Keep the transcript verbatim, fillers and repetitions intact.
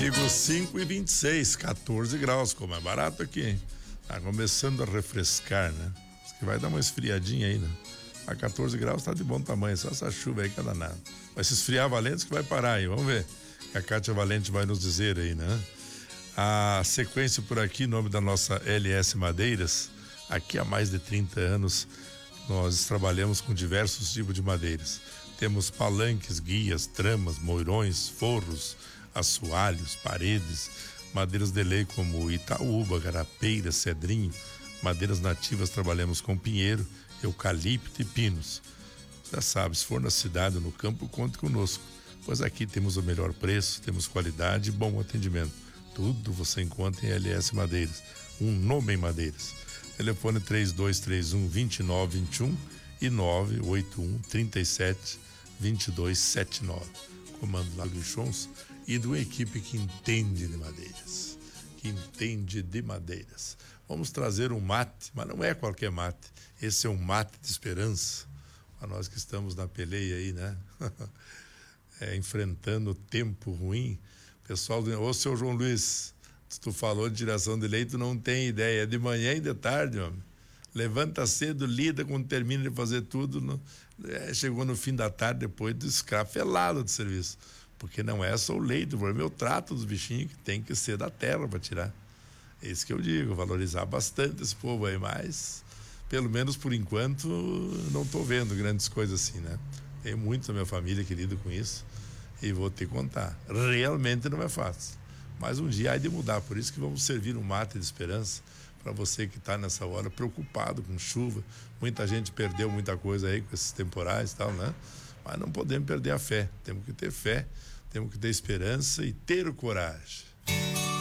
Amigo, cinco e vinte e seis, quatorze graus, como é barato aqui, hein? Tá começando a refrescar, né? Diz que vai dar uma esfriadinha aí, né? A quatorze graus tá de bom tamanho, só essa chuva aí que é danada. Vai se esfriar Valente que vai parar aí, vamos ver. A Cátia Valente vai nos dizer aí, né? A sequência por aqui, em nome da nossa L S Madeiras, aqui há mais de trinta anos, nós trabalhamos com diversos tipos de madeiras. Temos palanques, guias, tramas, moirões, forros, assoalhos, paredes, madeiras de lei como itaúba, garapeira, cedrinho, madeiras nativas trabalhamos com pinheiro, eucalipto e pinos. Já sabe, se for na cidade ou no campo, conte conosco, pois aqui temos o melhor preço, temos qualidade e bom atendimento. Tudo você encontra em L S Madeiras, um nome em madeiras. Telefone três dois três um, dois nove dois um e nove oito um, três sete, dois dois sete nove. Comando lá do Chons e de uma equipe que entende de madeiras, que entende de madeiras. Vamos trazer um mate, mas não é qualquer mate, esse é um mate de esperança, para nós que estamos na peleia aí, né? É, enfrentando o tempo ruim. Pessoal, ô seu João Luiz, se tu falou de tiração de leite, tu não tem ideia, é de manhã e de tarde, homem. Levanta cedo, lida quando termina de fazer tudo, no, é, chegou no fim da tarde, depois do escrafelado de serviço. Porque não é só o leite, o problema é o trato dos bichinhos, que tem que ser da terra para tirar. É isso que eu digo, valorizar bastante esse povo aí, mas pelo menos por enquanto não tô vendo grandes coisas assim, né? Tem muito da minha família que lida com isso e vou te contar, realmente não é fácil, mas um dia há de mudar, por isso que vamos servir um mate de esperança para você que está nessa hora preocupado com chuva. Muita gente perdeu muita coisa aí com esses temporais e tal, né? Mas não podemos perder a fé, temos que ter fé, temos que ter esperança e ter coragem.